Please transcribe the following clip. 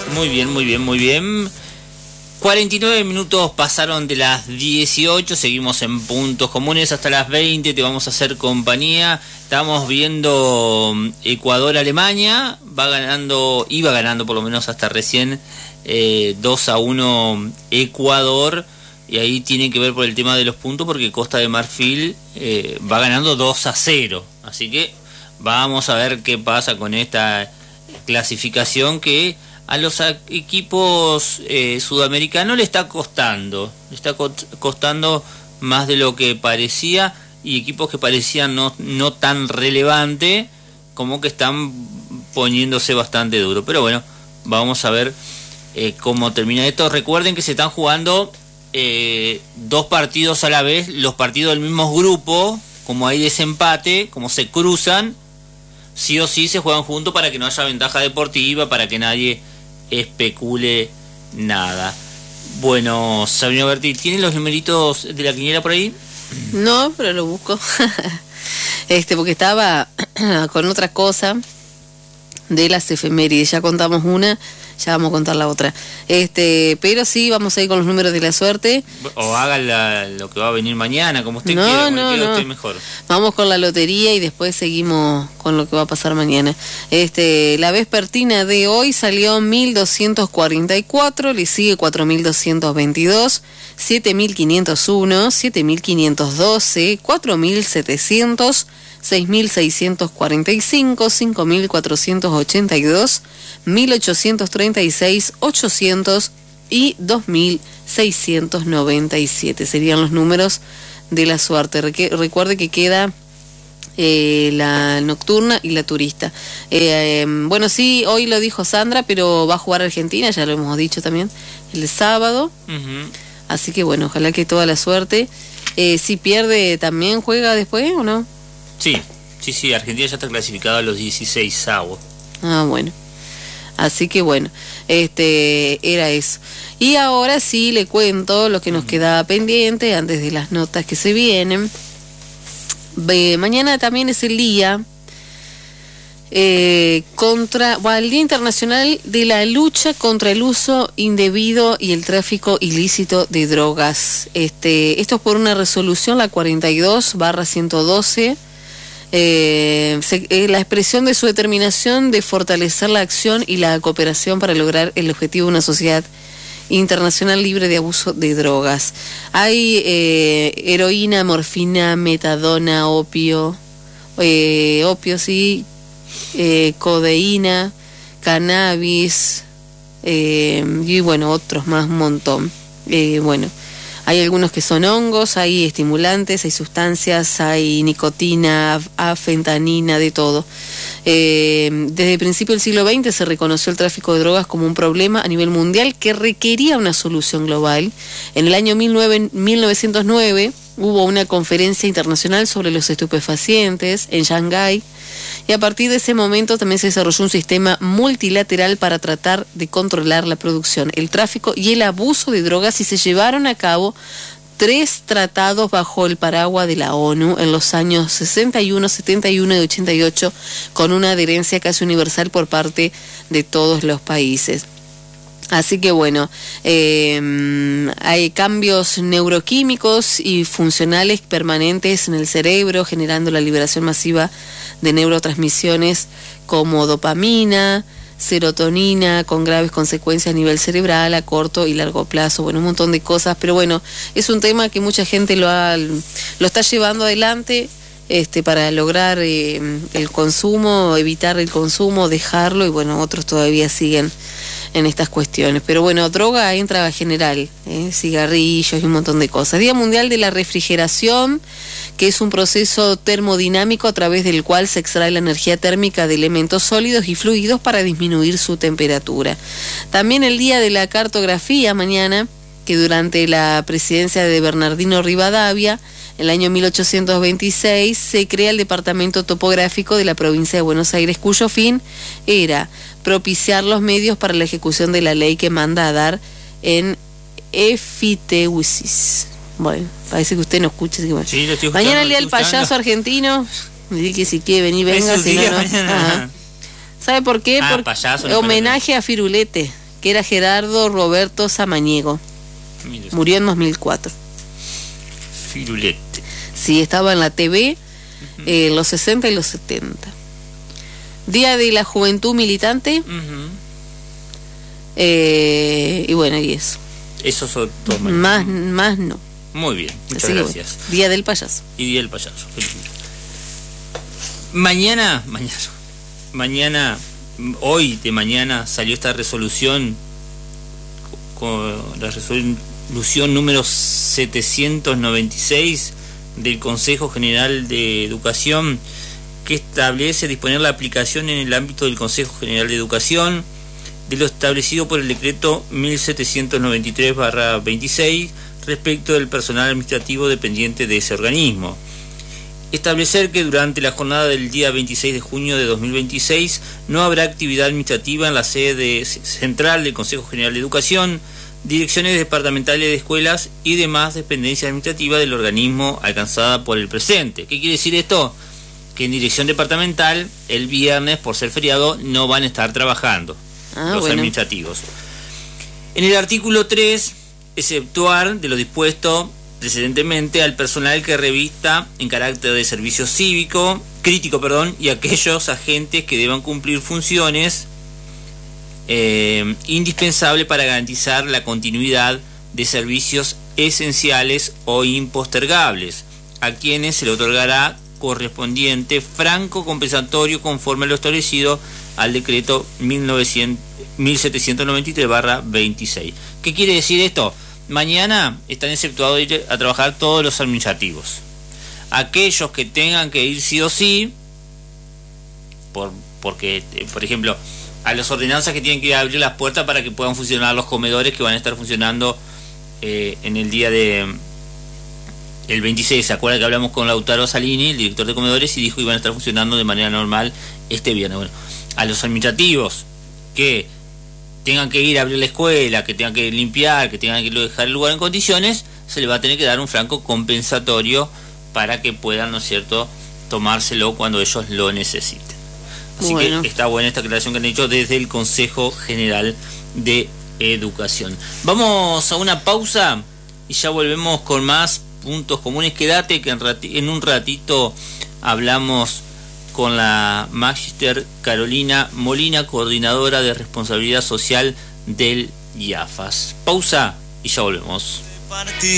Muy bien, muy bien, muy bien. 49 minutos pasaron de las 18, seguimos en puntos comunes hasta las 20, te vamos a hacer compañía. Estamos viendo Ecuador-Alemania, iba ganando por lo menos hasta recién 2-1 Ecuador, y ahí tiene que ver por el tema de los puntos porque Costa de Marfil va ganando 2-0, así que vamos a ver qué pasa con esta clasificación que a los equipos sudamericanos le está costando más de lo que parecía, y equipos que parecían no tan relevante como que están poniéndose bastante duro. Pero bueno, vamos a ver cómo termina esto. Recuerden que se están jugando 2 partidos a la vez, los partidos del mismo grupo. Como hay desempate, como se cruzan, sí o sí se juegan juntos para que no haya ventaja deportiva, para que nadie especule nada. Bueno, Sabrina Berti, ¿tienen los numeritos de la quiniela por ahí? No, pero lo busco. Porque estaba con otra cosa de las efemérides. Ya contamos una, ya vamos a contar la otra. Pero sí, vamos a ir con los números de la suerte. O haga lo que va a venir mañana, como usted quiera, como le quede a usted mejor. Vamos con la lotería y después seguimos con lo que va a pasar mañana. La vespertina de hoy salió 1244, le sigue 4222, 7501, 7512, 4700, 6.645, 5.482, 1.836, 800 y 2.697. Serían los números de la suerte. Recuerde que queda la nocturna y la turista. Bueno, sí, hoy lo dijo Sandra, pero va a jugar Argentina, ya lo hemos dicho también, el sábado. Así que bueno, ojalá que toda la suerte. Si pierde, ¿también juega después o no? Sí, Argentina ya está clasificado a los 16avos. Ah, bueno. Así que bueno, era eso. Y ahora sí le cuento lo que nos quedaba pendiente antes de las notas que se vienen. Mañana también es el día el Día Internacional de la Lucha contra el Uso Indebido y el Tráfico Ilícito de Drogas. Esto es por una resolución, la 42/112. La expresión de su determinación de fortalecer la acción y la cooperación para lograr el objetivo de una sociedad internacional libre de abuso de drogas. Hay heroína, morfina, metadona, opio, sí, codeína, cannabis, y bueno, otros más, un montón. Hay algunos que son hongos, hay estimulantes, hay sustancias, hay nicotina, fentanina, de todo. Desde el principio del siglo XX se reconoció el tráfico de drogas como un problema a nivel mundial que requería una solución global. En el año 1909 hubo una conferencia internacional sobre los estupefacientes en Shanghái, y a partir de ese momento también se desarrolló un sistema multilateral para tratar de controlar la producción, el tráfico y el abuso de drogas, y se llevaron a cabo 3 tratados bajo el paraguas de la ONU en los años 61, 71 y 88, con una adherencia casi universal por parte de todos los países. Así que bueno, hay cambios neuroquímicos y funcionales permanentes en el cerebro, generando la liberación masiva de neurotransmisiones como dopamina, serotonina, con graves consecuencias a nivel cerebral a corto y largo plazo. Bueno, un montón de cosas, pero bueno, es un tema que mucha gente lo está llevando adelante para lograr el consumo, evitar el consumo, dejarlo, y bueno, otros todavía siguen en estas cuestiones. Pero bueno, droga entra general, cigarrillos y un montón de cosas. Día Mundial de la Refrigeración, que es un proceso termodinámico a través del cual se extrae la energía térmica de elementos sólidos y fluidos para disminuir su temperatura. También el Día de la Cartografía mañana, que durante la presidencia de Bernardino Rivadavia, en el año 1826, se crea el Departamento Topográfico de la provincia de Buenos Aires, cuyo fin era propiciar los medios para la ejecución de la ley que manda a dar en Efiteusis. Bueno, parece que usted no escucha. Así que bueno. Sí, mañana el día del payaso argentino. Me dice que si quiere venir, venga, si no, no. ¿Sabe por qué? Porque payaso, homenaje a Firulete, que era Gerardo Roberto Samaniego. Mire, Murió en 2004. Firulete. Sí, estaba en la TV los 60 y los 70. Día de la Juventud Militante. Y bueno, y eso. Esos son todos. Más no. Muy bien, muchas Así que gracias. bueno, Día del Payaso. Y Día del Payaso. Mañana, hoy de mañana salió esta resolución, con la resolución número 796 del Consejo General de Educación, que establece disponer la aplicación en el ámbito del Consejo General de Educación de lo establecido por el decreto 1793/26 respecto del personal administrativo dependiente de ese organismo. Establecer que durante la jornada del día 26 de junio de 2026 no habrá actividad administrativa en la sede central del Consejo General de Educación, direcciones departamentales de escuelas y demás dependencias administrativas del organismo alcanzada por el presente. ¿Qué quiere decir esto? Que en dirección departamental el viernes, por ser feriado, no van a estar trabajando los administrativos. En el artículo 3, exceptuar de lo dispuesto precedentemente al personal que revista en carácter de servicio crítico, y aquellos agentes que deban cumplir funciones indispensables para garantizar la continuidad de servicios esenciales o impostergables, a quienes se le otorgará correspondiente franco compensatorio conforme a lo establecido al decreto 1793/26. ¿Qué quiere decir esto? Mañana están exceptuados de ir a trabajar todos los administrativos. Aquellos que tengan que ir sí o sí, porque, por ejemplo, a las ordenanzas que tienen que abrir las puertas para que puedan funcionar los comedores que van a estar funcionando en el día de el 26. ¿Se acuerdan que hablamos con Lautaro Salini, el director de comedores, y dijo que iban a estar funcionando de manera normal este viernes? Bueno, a los administrativos que tengan que ir a abrir la escuela, que tengan que limpiar, que tengan que dejar el lugar en condiciones, se les va a tener que dar un franco compensatorio para que puedan, ¿no es cierto?, tomárselo cuando ellos lo necesiten. Así que está buena esta aclaración que han hecho desde el Consejo General de Educación. Vamos a una pausa y ya volvemos con más puntos comunes. Quédate que en un ratito hablamos con la Magister Carolina Molina, coordinadora de responsabilidad social del IAFAS. Pausa y ya volvemos.